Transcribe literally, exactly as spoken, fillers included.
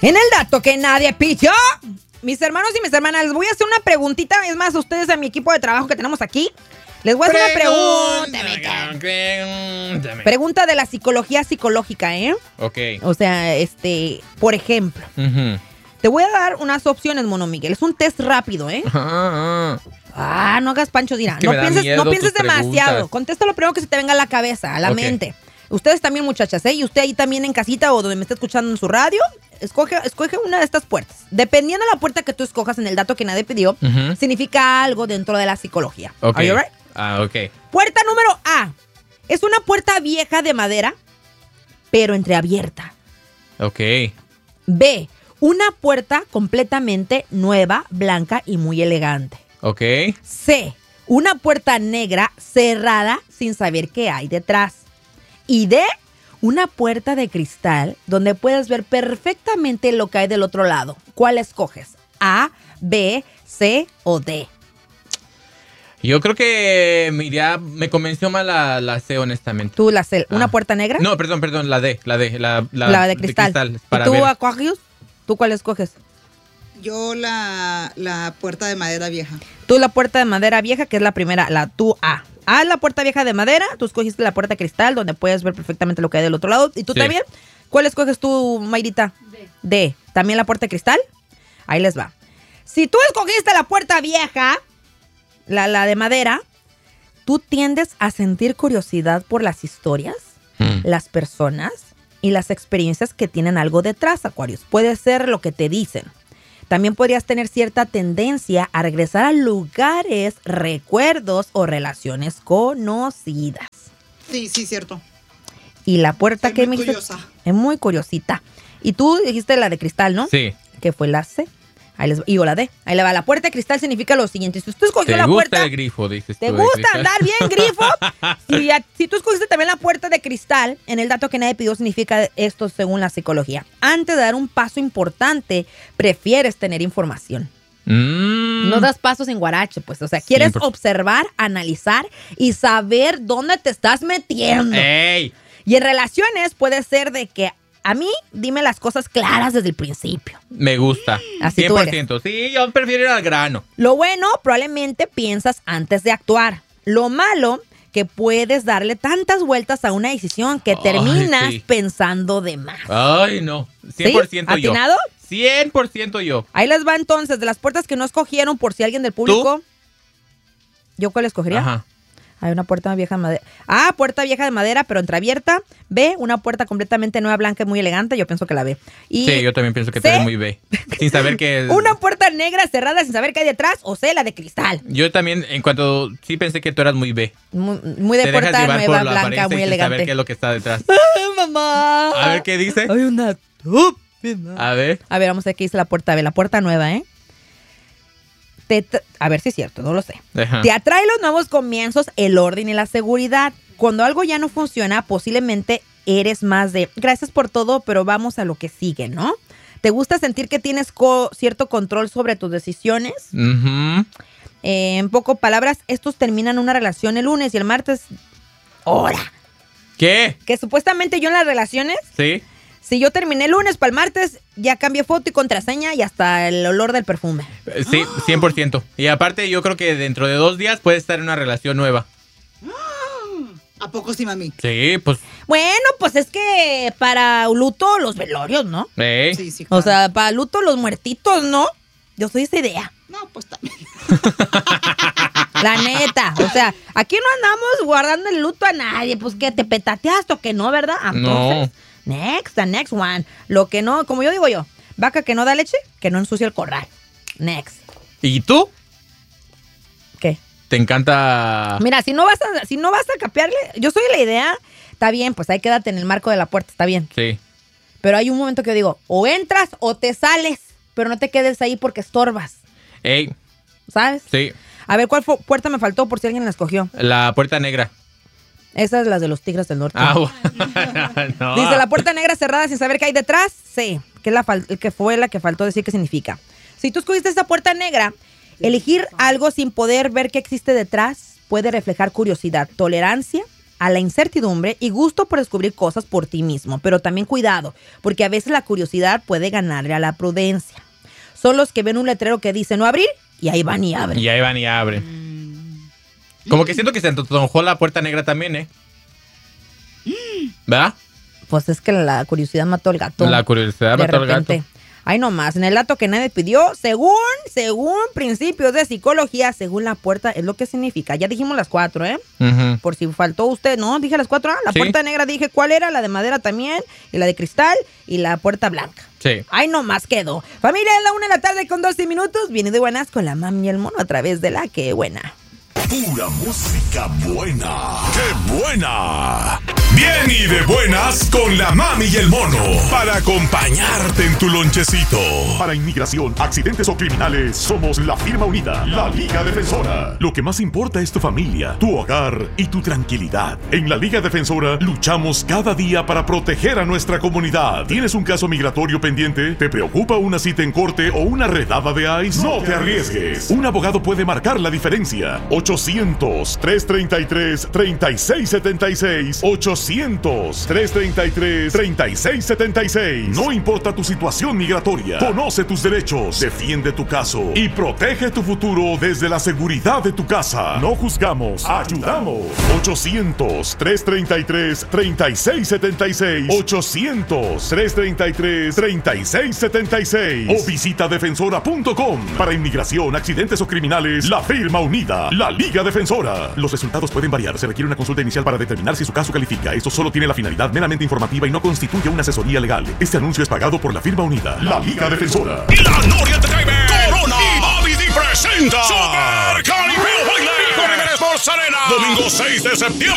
En el dato que nadie pidió, mis hermanos y mis hermanas, les voy a hacer una preguntita. Es más, a ustedes, a mi equipo de trabajo que tenemos aquí, les voy a hacer una pregunta. Pregúntame. Pregunta de la psicología psicológica, ¿eh? Ok. O sea, este, por ejemplo, Uh-huh. te voy a dar unas opciones, Mono Miguel. Es un test rápido, ¿eh? Ah, Ah, no hagas pancho, dirá. que No me da pienses, miedo no pienses tus demasiado. preguntas. Contesta lo primero que se te venga a la cabeza, a la Ok. mente. Ustedes también, muchachas, ¿eh? Y usted ahí también en casita o donde me esté escuchando en su radio, escoge, escoge una de estas puertas. Dependiendo de la puerta que tú escojas en el dato que nadie pidió, Ujú. significa algo dentro de la psicología. Ok. Are you right? Ah, ok. Puerta número A. Es una puerta vieja de madera, pero entreabierta. Ok. B. Una puerta completamente nueva, blanca y muy elegante. Ok. C. Una puerta negra cerrada sin saber qué hay detrás. Y D. Una puerta de cristal donde puedes ver perfectamente lo que hay del otro lado. ¿Cuál escoges? A, B, C o D. Yo creo que me iría- me convenció más la, la C, honestamente. ¿Tú la C? ¿Una Ah. puerta negra? No, perdón, perdón, la D, la D, la, la, La de cristal. para ¿Y tú, ver. Aquarius? ¿Tú cuál escoges? Yo la, la puerta de madera vieja. Tú la puerta de madera vieja, que es la primera, la tú A. A es la puerta vieja de madera, tú escogiste la puerta de cristal, donde puedes ver perfectamente lo que hay del otro lado. ¿Y tú Sí. también? ¿Cuál escoges tú, Mayrita? D. D. ¿También la puerta de cristal? Ahí les va. Si tú escogiste la puerta vieja, la, la de madera, tú tiendes a sentir curiosidad por las historias, Mm. las personas y las experiencias que tienen algo detrás, Acuarios. Puede ser lo que te dicen. También podrías tener cierta tendencia a regresar a lugares, recuerdos o relaciones conocidas. Sí, sí, cierto. Y la puerta Soy que muy me dijiste curiosa. es muy curiosita. Y tú dijiste la de cristal, ¿no? Sí. Que fue la C. Ahí les y o la D. Ahí le va. La puerta de cristal significa lo siguiente. Si usted escogió ¿Te la gusta puerta, el grifo, dices ¿te tú, de gusta cristal? andar bien, grifo? Si, a- si tú escogiste también la puerta de cristal, en el dato que nadie pidió significa esto según la psicología. Antes de dar un paso importante, prefieres tener información. Mm. No das pasos en guarache, pues. O sea, quieres cien por ciento. observar, analizar y saber dónde te estás metiendo. ¡Ey! Y en relaciones puede ser de que a mí dime las cosas claras desde el principio. Me gusta. Así cien tú por eres. ciento. Sí, yo prefiero ir al grano. Lo bueno, probablemente piensas antes de actuar. Lo malo, que puedes darle tantas vueltas a una decisión que Ay, terminas sí. pensando de más. Ay, no. cien por ciento ¿Sí? yo. ¿Atinado? cien por ciento yo. Ahí les va entonces, de las puertas que no escogieron por si alguien del público. ¿Yo cuál escogería? Ajá. Hay una puerta vieja de madera. Ah, puerta vieja de madera, pero entreabierta. B, una puerta completamente nueva, blanca y muy elegante. Yo pienso que la B. Y Sí, yo también pienso que tú C, eres muy B. Sin saber que... una puerta negra cerrada sin saber qué hay detrás. O C, la de cristal. Yo también, en cuanto... Sí pensé que tú eras muy B. Muy, muy de Te dejas puerta llevar nueva, por la blanca, apariencia muy y sin saber elegante. qué es lo que está detrás. ¡Ay, mamá! A ver, ¿qué dice? Hay una estúpida. A ver. A ver, vamos a ver qué dice la puerta B. La puerta nueva, ¿eh? Te tra- a ver si es cierto, no lo sé. Ajá. Te atrae los nuevos comienzos, el orden y la seguridad. Cuando algo ya no funciona, posiblemente eres más de gracias por todo, pero vamos a lo que sigue, ¿no? ¿Te gusta sentir que tienes co- cierto control sobre tus decisiones? Ujú. Eh, en pocas palabras, estos terminan una relación el lunes y el martes. ¡Hora! ¿Qué? Que supuestamente yo en las relaciones, ¿Sí? si yo terminé el lunes para el martes, ya cambié foto y contraseña y hasta el olor del perfume. Eh, Sí, cien por ciento. Y aparte, yo creo que dentro de dos días puedes estar en una relación nueva. ¿A poco sí, mami? Sí, pues... Bueno, pues es que para luto los velorios, ¿no? Ey. Sí, sí. O claro. sea, para luto los muertitos, ¿no? Yo soy esa idea. No, pues también. La neta. O sea, aquí no andamos guardando el luto a nadie. Pues que te petateaste o que no, ¿verdad? Entonces, next, the next one. Lo que no, como yo digo yo, vaca que no da leche, que no ensucia el corral. Next. ¿Y tú? ¿Qué? ¿Te encanta...? Mira, si no vas a, si no vas a capearle, yo soy de la idea, está bien, pues ahí quédate en el marco de la puerta, está bien. Sí. Pero hay un momento que yo digo, o entras o te sales, pero no te quedes ahí porque estorbas, Ey, ¿sabes? sí. A ver, ¿cuál fu- puerta me faltó por si alguien la escogió? La puerta negra. Esa es la de los Tigres del Norte. Ah, bueno. No. Dice, la puerta negra cerrada sin saber qué hay detrás. Sí, que, es la fal- que fue la que faltó decir qué significa. Si tú escogiste esa puerta negra, elegir algo sin poder ver qué existe detrás puede reflejar curiosidad, tolerancia a la incertidumbre y gusto por descubrir cosas por ti mismo. Pero también cuidado, porque a veces la curiosidad puede ganarle a la prudencia. Son los que ven un letrero que dice no abrir y ahí van y abren. Y ahí van y abren. Como que siento que se antojó la puerta negra también, ¿eh? ¿Verdad? Pues es que la curiosidad mató al gato. La curiosidad mató al gato. Ay, nomás, en el dato que nadie pidió, según, según principios de psicología, según la puerta, es lo que significa. Ya dijimos las cuatro, ¿eh? Uh-huh. Por si faltó usted, ¿no? Dije las cuatro, ¿eh? La sí. puerta negra dije cuál era, la de madera también, y la de cristal, y la puerta blanca. Sí. Ay, nomás quedó. Familia, es la una de la tarde con doce minutos. Viene de buenas con la mami y el mono a través de la que buena. Pura música buena. ¡Qué buena! Bien y de buenas con la mami y el mono para acompañarte en tu lonchecito. Para inmigración, accidentes o criminales, somos la firma unida, la Liga Defensora. Lo que más importa es tu familia, tu hogar y tu tranquilidad. En la Liga Defensora luchamos cada día para proteger a nuestra comunidad. ¿Tienes un caso migratorio pendiente? ¿Te preocupa una cita en corte o una redada de ICE? No te arriesgues. Un abogado puede marcar la diferencia. ochocientos, trescientos treinta y tres, treinta y seis setenta y seis. ochocientos, trescientos treinta y tres, treinta y seis setenta y seis. No importa tu situación migratoria. Conoce tus derechos, defiende tu caso y protege tu futuro desde la seguridad de tu casa. No juzgamos, ayudamos. ochocientos, trescientos treinta y tres, treinta y seis setenta y seis. ochocientos, trescientos treinta y tres, treinta y seis setenta y seis. O visita defensora punto com. Para inmigración, accidentes o criminales, la firma unida, la Liga Defensora. Los resultados pueden variar. Se requiere una consulta inicial para determinar si su caso califica. Esto solo tiene la finalidad meramente informativa y no constituye una asesoría legal. Este anuncio es pagado por la firma unida, la Liga Defensora. Y la Noria Entertainment, Corona y Bobby D presenta Super Caripeo Baile con Jiménez Sports Arena. Domingo seis de septiembre.